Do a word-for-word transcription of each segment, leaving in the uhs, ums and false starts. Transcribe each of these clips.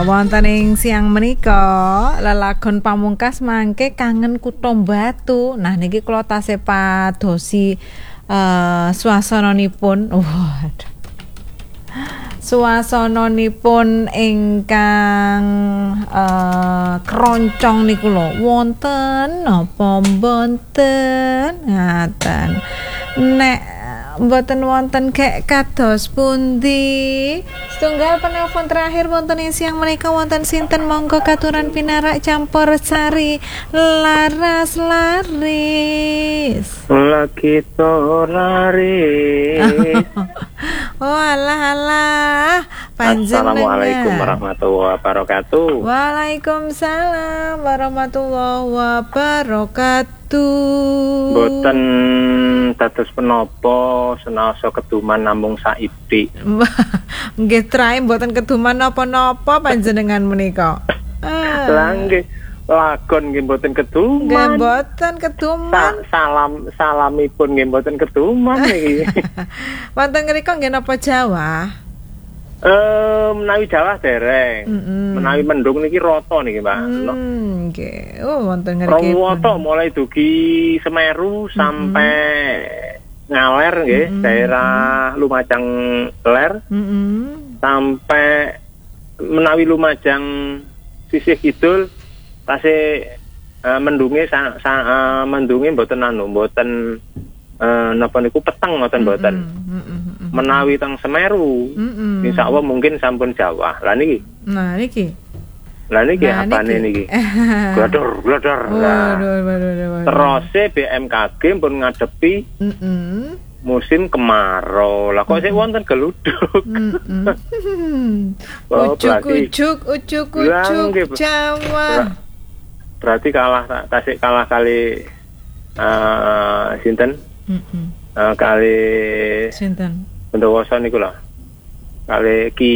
wonten ing siang menika lelagon pamungkas mangke kangen Kutha Batu. Nah niki kula tasih padosi uh, swasananipun. Waduh. Suasananipun ingkang uh, keroncong niku lho. Wonten napa mboten? Ngaten. Nek mboten wonten kek kados pundi? Setunggal penelpon terakhir wonten ing siang menika wonten sinten, monggo katuran pinarak campur sari laras laris. Lagi to laris. Oh alah alah panjenengan. Assalamualaikum warahmatullahi wabarakatuh. Waalaikumsalam warahmatullahi wabarakatuh. Boten dados penapa senasa keduman namung saithik. Nggih trae mboten keduman napa-napa panjenengan menika. Ah. Lah nggih lagon nggih mboten keduman. Nggih mboten keduman. Sa salam salamipun nggih mboten keduman niki. Wonten ngrika nggih napa Jawa? Eh menawi Jawa dereng. Mm -mm. Menawi mendung niki rata niki, Mbak. Hmm, nggih. Oh wonten ngriki. Rata mulai dugi Semeru sampai Ngaler nggih, mm -hmm. daerah Lumajang Ler, mm -hmm. sampai menawi Lumajang sisih kidul tasih uh, mendunge sa, sa, uh, mendunge mboten anu mboten uh, napa niku peteng ngoten mboten. Mm -hmm. Menawi teng Semeru, mm -hmm. insyaallah mungkin sampun Jawa. Lah niki. Nah niki. Lah niki nah, apane niki? Glodor, glodor. Waduh, waduh, waduh. Terus B M K G pun ngadepi mm -mm. musim kemarau. Lah kok sik wonten geluduk. Mm -mm. Ujuk-ujuk, ujuk-ujuk Jawa. Berarti kalah tasik kalah kali uh, sinten? Mm -mm. Uh, kali sinten? Pendowoso niku lho. Kali Ki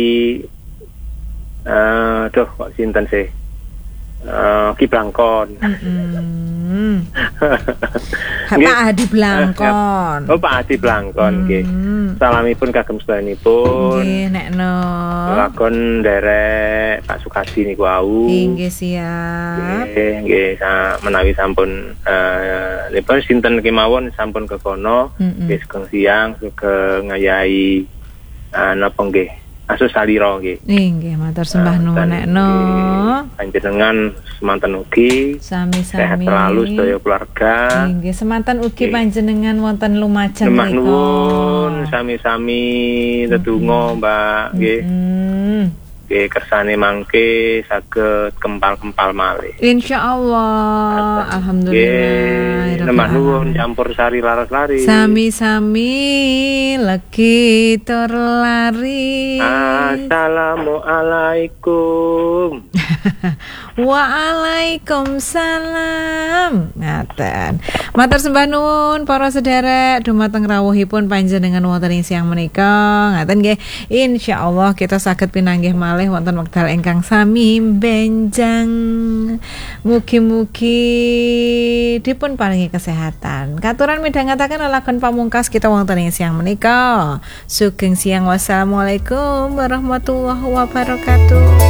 Uh, duh kok sinten sih uh, Ki Blangkon. Mm-hmm. Pak Adi Blangkon. Oh Pak Adi Blangkon nggih. Mm. Salamipun kagem sedayanipun. Nggih nekno. Lakon derek Pak Sukadi niku wau. Nggih siap. Nggih nggih menawi sampun uh, nipun sinten kemawon sampun kekono nggih mm-hmm. siang ke ngayahi uh, napa nggih Asus salira nggih. Nggih, matur sembah nuwun nekno. Panjenengan semanten ugi sami-sami. Sehat selalu sedaya keluarga. Nggih, semanten ugi panjenengan wonten Lumajang mriku. Nuwun sami-sami tetungga, Mbak nggih. Heeh. Nggih kersane mangke saged kempal-kempal malih. Insyaallah. Alhamdulillah. Nembah nuwun campur sari laras-lari. Sami-sami lagi tur lari. Assalamualaikum. Waalaikumsalam. Ngaten. Matur sembah nuwun para sederek dumateng rawuhipun panjenengan wonten ing siang menika. Ngaten nggih. Insyaallah kita saged pinanggih malih wonten wekdal ingkang sami benjang. Mugi-mugi dipun paringi kesehatan. Katuran midhangetaken lelagon pamungkas kita wonten ing siang menika. Sugeng siang. Wassalamualaikum warahmatullahi wabarakatuh.